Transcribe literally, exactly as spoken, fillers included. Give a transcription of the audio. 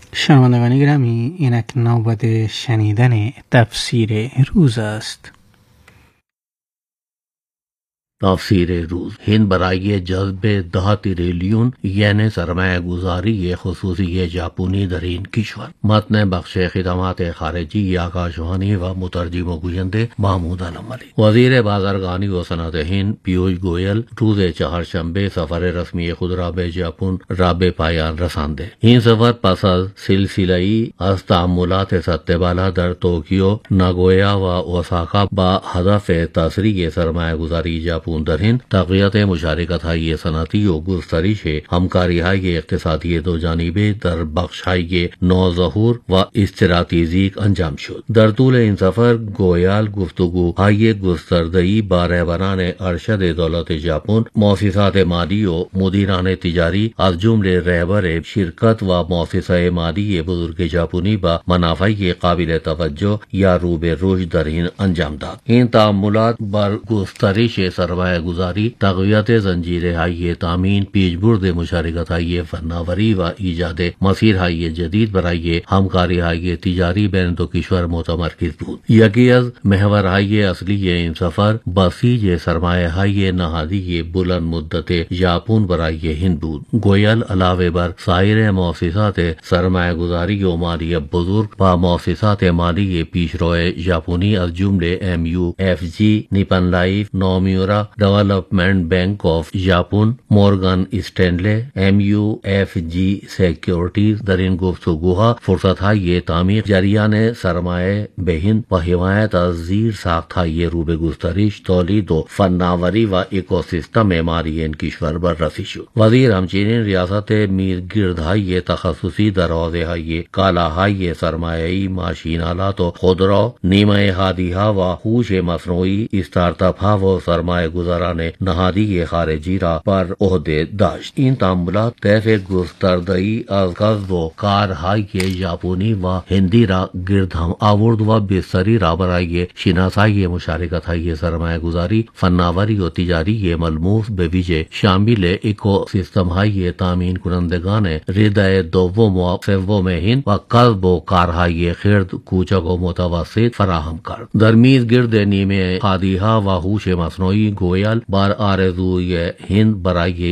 شنوندگان گرامی، اینک نوبت شنیدن تفسیر روز است. تفسیر روز. ہند برای جذب دهاتی ریلیون یعنی سرمایه گذاری خصوصی ژاپنی در این کشور. متن بخش خدمات خارجی آکاشوانی و مترجم و گوینده محمود علمعلی. وزیر بازرگانی و صنعت هند پیوش گویل روز چهارشنبه سفر رسمی خود را به ژاپن را به پایان رسانده. این سفر پس از سلسله‌ای از تأملات سطح بالا در توکیو، ناگویا و اوساکا با هدف تسریع سرمایه گذاری ژاپن در هند، تقویت مشارکت های صنعتی و گسترش همکاری های اقتصادی دو جانبه در بخش های نوظهور و استراتژیک انجام شد. در طول این سفر گویال گفتگوهای گسترده‌ای با رهبران ارشد دولت ژاپن، مؤسسات مالی و مدیران تجاری از جمله رهبر شرکت و مؤسسه مالی بزرگ ژاپنی با منافع قابل توجه یا رو به رشد در هند انجام داد. این تأملات بر گسترش سرمایه گذاری، تقویت زنجیرهای تامین، پیشبرد مشارکت‌های فناوری و ایجاد مسیرهای جدید برای همکاری‌های تجاری بین دو کشور متمرکز بود. یکی از محورهای اصلی این سفر بسیج سرمایه‌های نهادی بلند مدت ژاپن برای هند بود. گویل علاوه بر سایر مؤسسات سرمایه گذاری و مالی بزرگ با مؤسسات مالی پیشرو ژاپنی از جمله ام you if G, نیپن life, نومیورا development bank of ژاپن، مورگان Stanley, M you F G securities there N گفتگوها فرصتهای تعمیق جریان سرمایه به هند و حمایت از زیر ساختهای رو به گسترش، تولید و فناوری و اکوسیستم مالی این کشور بررسی شد. وزیر همچنین ریاست میرگردهای تخصصی در حوزه‌های کالاهای سرمایه‌ای، ماشین‌آلات و خودرو، نیمه هادی‌ها و هوش مصنوعی، استارتاپ‌ها و سرمایه گذاران نهادی خارجی را بر عهده داشت. این تأملات طیف گسترده‌ای از کسب و کارهای ژاپنی و هندی را گرد هم آورد و بستری را برای شناسایی مشارکت‌های سرمایه گذاری، فناوری و تجاری ملموس به ویژه شامل اکوسیستم‌های تامین کنندگان ردای دوم و سوم هند و کسب و کارهای خرد، کوچک و متوسط فراهم کرد. در میزگرد نیمه هادی‌ها و هوش مصنوعی گویل بر آرزوی هند برای